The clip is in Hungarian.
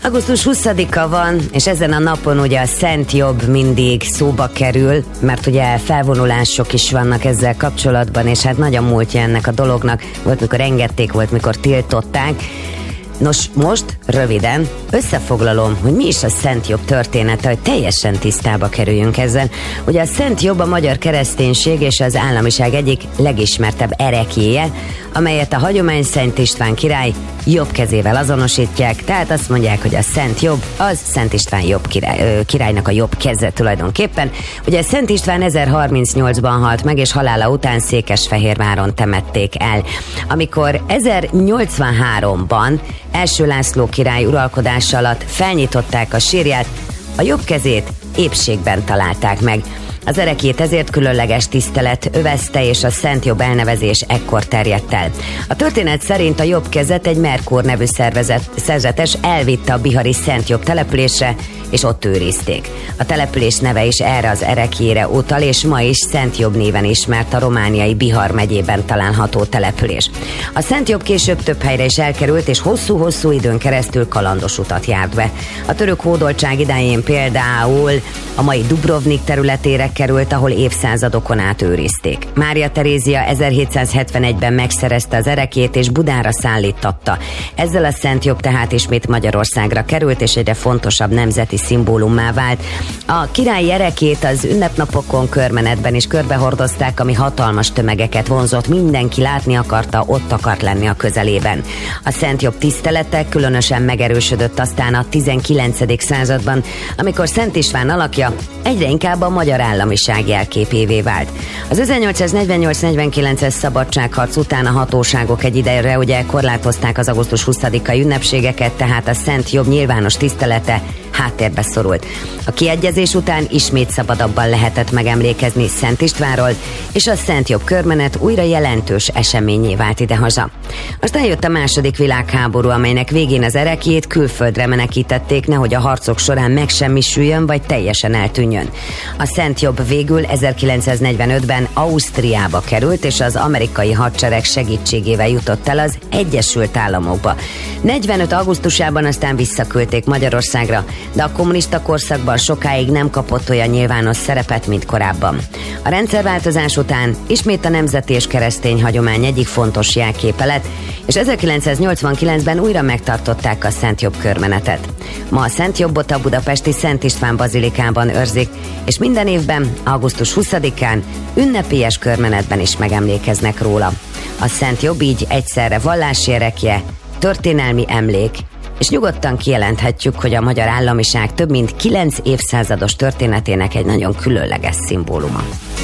Augusztus 20-a van, és ezen a napon ugye a Szent Jobb mindig szóba kerül, mert ugye felvonulások is vannak ezzel kapcsolatban, és hát nagyon múltja ennek a dolognak. Volt, mikor engedték, volt, mikor tiltották. Nos, most röviden összefoglalom, hogy mi is a Szent Jobb története, hogy teljesen tisztába kerüljünk ezzel. Ugye a Szent Jobb a magyar kereszténység és az államiság egyik legismertebb ereklyéje, amelyet a hagyomány Szent István király jobb kezével azonosítják, tehát azt mondják, hogy a Szent Jobb az Szent István jobb királynak a jobb keze tulajdonképpen. Ugye Szent István 1038-ban halt meg, és halála után Székesfehérváron temették el. Amikor 1083-ban első László király uralkodása alatt felnyitották a sírját, a jobb kezét épségben találták meg. Az ereklyét ezért különleges tisztelet övezte, és a Szent Jobb elnevezés ekkor terjedt el. A történet szerint a jobb kezet egy Merkur nevű szerzetes elvitte a bihari Szent Jobb településre, és ott őrizték. A település neve is erre az ereklyére utal, és ma is Szent Jobb néven ismert a romániai Bihar megyében található település. A Szent Jobb később több helyre is elkerült, és hosszú-hosszú időn keresztül kalandos utat járt be. A török hódoltság idején például a mai Dubrovnik területére került, ahol évszázadokon át őrizték. Mária Terézia 1771-ben megszerezte az ereklyét, és Budára szállítatta. Ezzel a Szent Jobb tehát ismét Magyarországra került, és egyre fontosabb nemzeti szimbólummá vált. A királyi ereklyét az ünnepnapokon körmenetben is körbehordozták, ami hatalmas tömegeket vonzott, mindenki látni akarta, ott akart lenni a közelében. A Szent Jobb tisztelete különösen megerősödött aztán a 19. században, amikor Szent István alakja egyre inkább a magyar államiság jelképévé vált. Az 1848-49-es szabadságharc után a hatóságok egy idejére ugye korlátozták az augusztus 20-ai ünnepségeket, tehát a Szent Jobb nyilvános tisztelete háttérbe szorult. A kiegyezés után ismét szabadabban lehetett megemlékezni Szent Istvánról, és a Szent Jobb körmenet újra jelentős eseményé vált idehaza. Aztán jött a második világháború, amelynek végén az ereklyét külföldre menekítették, nehogy a harcok során megsemmisüljön vagy teljesen eltűnjön. A Szent Jobb végül 1945-ben Ausztriába került, és az amerikai hadsereg segítségével jutott el az Egyesült Államokba. 45. augusztusában aztán visszaküldték Magyarországra, de a kommunista korszakban sokáig nem kapott olyan nyilvános szerepet, mint korábban. A rendszerváltozás után ismét a nemzeti és keresztény hagyomány egyik fontos jelképe lett, és 1989-ben újra megtartották a Szent Jobb körmenetet. Ma a Szent Jobbot a budapesti Szent István bazilikában őrzik, és minden évben, augusztus 20-án ünnepélyes körmenetben is megemlékeznek róla. A Szent Jobb így egyszerre vallási erekje, történelmi emlék, és nyugodtan kijelenthetjük, hogy a magyar államiság több mint 9 évszázados történetének egy nagyon különleges szimbóluma.